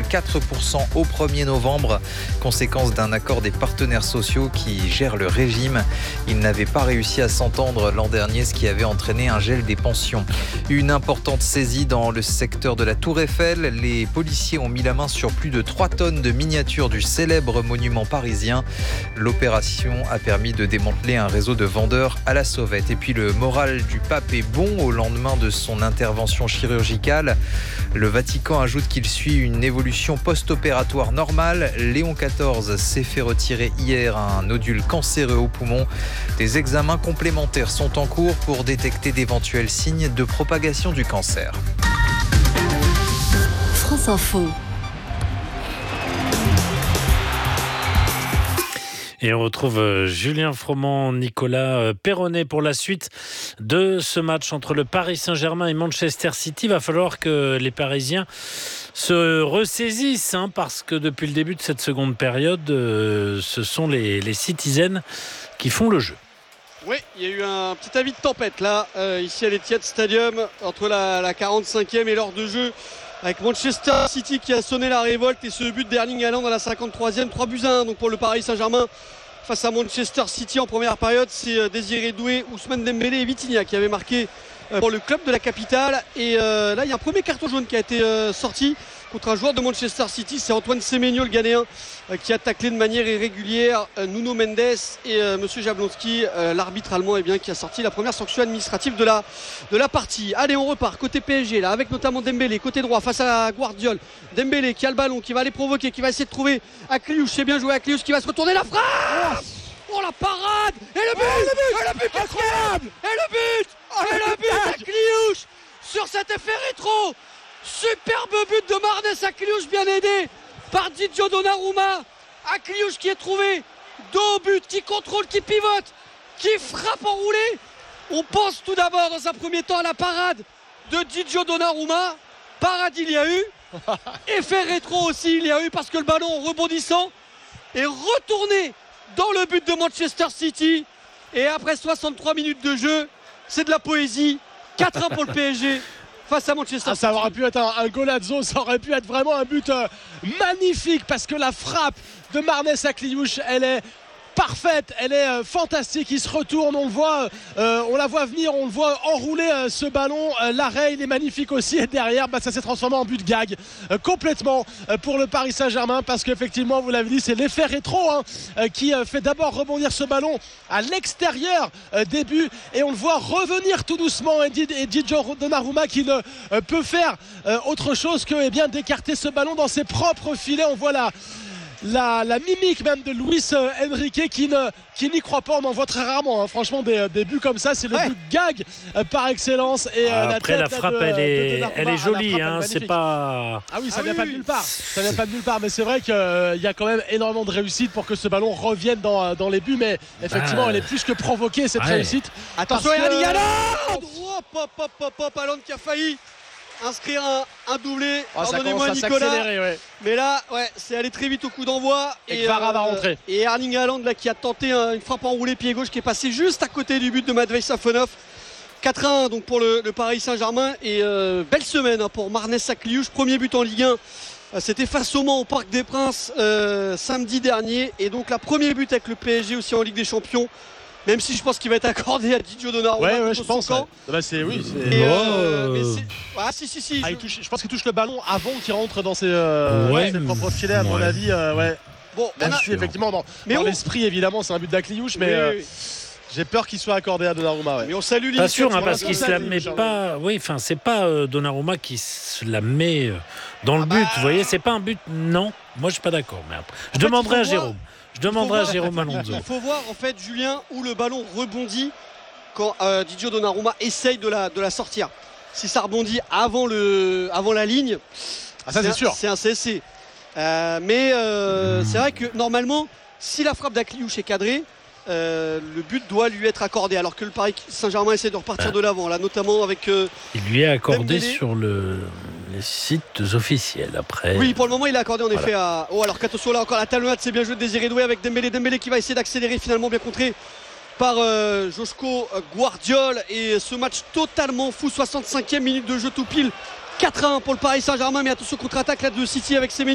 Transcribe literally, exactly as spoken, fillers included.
quatre pour cent au premier novembre, conséquence d'un accord des partenaires sociaux qui gèrent le régime. Ils n'avaient pas réussi à s'entendre l'an dernier, ce qui avait entraîné un gel des pensions. Une importante saisie dans le secteur de la Tour Eiffel. Les policiers ont mis la main sur plus de trois tonnes de miniatures du célèbre monument parisien. L'opération a permis de démanteler un réseau de vendeurs à la sauvette. Et puis le moral du pape est bon au lendemain de son intervention chirurgicale. Le Vatican ajoute qu'il suit une évolution post-opératoire normale. Léon quatorze s'est fait retirer hier un nodule cancéreux au poumon. Des examens complémentaires sont en cours pour détecter d'éventuels signes de propagation du cancer. France Info. Et on retrouve Julien Froment, Nicolas Perronnet pour la suite de ce match entre le Paris Saint-Germain et Manchester City. Il va falloir que les Parisiens se ressaisissent hein, parce que depuis le début de cette seconde période, euh, ce sont les, les Citizens qui font le jeu. Oui, il y a eu un petit avis de tempête là, euh, ici à l'Etihad Stadium, entre la, la quarante-cinquième et l'heure de jeu, avec Manchester City qui a sonné la révolte et ce but d'Erling Haaland à la cinquante-troisième, trois buts à un donc pour le Paris Saint-Germain face à Manchester City en première période. C'est Désiré Doué, Ousmane Dembélé et Vitinha qui avaient marqué pour le club de la capitale. Et euh, là il y a un premier carton jaune qui a été euh, sorti contre un joueur de Manchester City, c'est Antoine Semenyo, le Ghanéen, euh, qui a taclé de manière irrégulière euh, Nuno Mendes et euh, Monsieur Jablonski, euh, l'arbitre allemand, eh bien, qui a sorti la première sanction administrative de la, de la partie. Allez, on repart côté P S G là, avec notamment Dembélé côté droit face à Guardiola. Dembélé qui a le ballon, qui va aller provoquer, qui va essayer de trouver Akliouche, c'est bien joué Akliouche, qui va se retourner, la frappe. Oh la parade. Et le but, oh, le but, et le but incroyable. Et le but, oh, et le but Akliouche sur cet effet rétro. Superbe but de Marnès Akliouche, bien aidé par Didio Donnarumma. Akliouche qui est trouvé dos au but, qui contrôle, qui pivote, qui frappe enroulé. On pense tout d'abord dans un premier temps à la parade de Didio Donnarumma. Parade il y a eu, effet rétro aussi il y a eu parce que le ballon en rebondissant est retourné dans le but de Manchester City. Et après soixante-trois minutes de jeu, c'est de la poésie. quatre un pour le P S G face à Manchester City. Ah, ça aurait pu être un, un golazo, ça aurait pu être vraiment un but euh, magnifique parce que la frappe de Marnès Akliouche, elle est parfaite, elle est euh, fantastique, il se retourne, on le voit, euh, on la voit venir, on le voit enrouler euh, ce ballon, euh, l'arrêt il est magnifique aussi et derrière bah, ça s'est transformé en but gag euh, complètement euh, pour le Paris Saint-Germain parce qu'effectivement vous l'avez dit c'est l'effet rétro hein, euh, qui euh, fait d'abord rebondir ce ballon à l'extérieur euh, des buts et on le voit revenir tout doucement et, Did- et Didio Donnarumma qui ne euh, peut faire euh, autre chose que eh bien, d'écarter ce ballon dans ses propres filets. On voit la La, la mimique même de Luis euh, Enrique qui, ne, qui n'y croit pas, on en voit très rarement hein. Franchement des, des buts comme ça c'est le ouais. but gag euh, par excellence et, euh, après la, tête, la frappe de, elle est, de elle est jolie hein, elle c'est pas ah oui ça ah vient oui, pas oui. de nulle part ça vient pas de nulle part mais c'est vrai qu'il euh, y a quand même énormément de réussite pour que ce ballon revienne dans, dans les buts mais effectivement bah, elle est plus que provoquée cette ouais. réussite. Attention Erling Haaland, hop hop hop hop hop Haaland qui a failli inscrire un, un doublé. Oh, pardonnez-moi Nicolas ouais. Mais là ouais, c'est allé très vite au coup d'envoi et, et Vara euh, va rentrer et Erling Haaland là qui a tenté un, une frappe enroulée pied gauche qui est passée juste à côté du but de Matvei Safonov. quatre un donc pour le, le Paris Saint-Germain et euh, belle semaine hein, pour Marnès Akliouche, premier but en Ligue un euh, c'était face au Mans au Parc des Princes euh, samedi dernier et donc la premier but avec le P S G aussi en Ligue des Champions. Même si je pense qu'il va être accordé à Didio Donnarumma. Ouais, ouais, je pense. Ouais. Bah, c'est, oui, c'est... Et euh, mais c'est... Ah, si, si, si. Ah, je... Il touche, je pense qu'il touche le ballon avant qu'il rentre dans ses, euh, ouais, ses propres filets, à mon ouais. avis. Euh, ouais. Bon, même a... si, effectivement, dans, mais dans on... l'esprit, évidemment, c'est un but d'Akliouche, mais oui, euh, oui. j'ai peur qu'il soit accordé à Donnarumma. Ouais. Mais on salue pas sûr, hein, parce qu'il se la met pas. Oui, enfin, c'est pas euh, Donnarumma qui se la met dans le ah but. Bah... Vous voyez, c'est pas un but. Non, moi, je suis pas d'accord. Mais après, je en demanderai fait, à Jérôme. Je demanderai voir, à Jérôme Alonso. Il faut voir en fait Julien où le ballon rebondit quand euh, Didio Donnarumma essaye de la, de la sortir. Si ça rebondit avant, le, avant la ligne, ah, ça, c'est, c'est sûr. C'est un C S C. Euh, mais euh, mmh. c'est vrai que normalement, si la frappe d'Akliouche est cadrée, euh, le but doit lui être accordé. Alors que le Paris Saint-Germain essaie de repartir ah. de l'avant, là, notamment avec. Euh, Il lui est accordé Dembélé. Sur le. Les sites officiels après. Oui, pour le moment il est accordé en voilà. effet à. Oh, alors qu'attention là encore la talonnade, c'est bien joué de Désiré Doué avec Dembélé. Dembélé qui va essayer d'accélérer, finalement bien contré par euh, Joško Guardiola. Et ce match totalement fou, soixante-cinquième minute de jeu tout pile. quatre à un pour le Paris Saint-Germain, mais attention contre-attaque là de City avec Semenyo.